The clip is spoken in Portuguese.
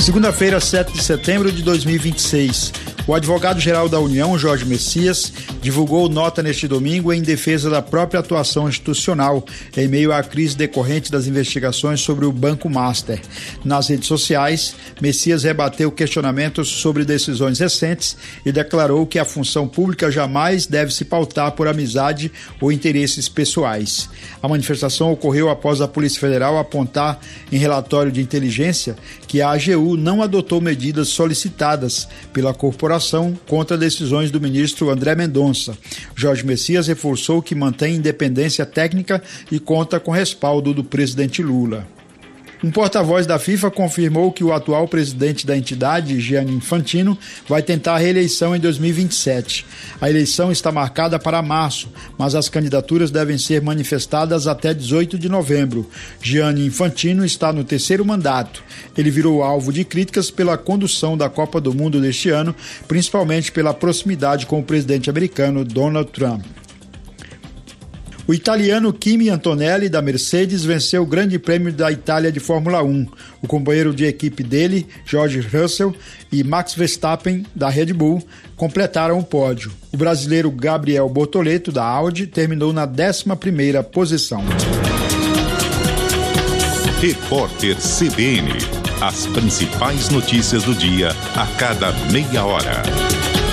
Segunda-feira, 7 de setembro de 2026. O advogado-geral da União, Jorge Messias, divulgou nota neste domingo em defesa da própria atuação institucional em meio à crise decorrente das investigações sobre o Banco Master. Nas redes sociais, Messias rebateu questionamentos sobre decisões recentes e declarou que a função pública jamais deve se pautar por amizade ou interesses pessoais. A manifestação ocorreu após a Polícia Federal apontar em relatório de inteligência que a AGU não adotou medidas solicitadas pela corporação contra decisões do ministro André Mendonça. Jorge Messias reforçou que mantém independência técnica e conta com respaldo do presidente Lula. Um porta-voz da FIFA confirmou que o atual presidente da entidade, Gianni Infantino, vai tentar a reeleição em 2027. A eleição está marcada para março, mas as candidaturas devem ser manifestadas até 18 de novembro. Gianni Infantino está no terceiro mandato. Ele virou alvo de críticas pela condução da Copa do Mundo deste ano, principalmente pela proximidade com o presidente americano Donald Trump. O italiano Kimi Antonelli, da Mercedes, venceu o Grande Prêmio da Itália de Fórmula 1. O companheiro de equipe dele, George Russell, e Max Verstappen, da Red Bull, completaram o pódio. O brasileiro Gabriel Bortoleto, da Audi, terminou na 11ª posição. Repórter CBN. As principais notícias do dia a cada meia hora.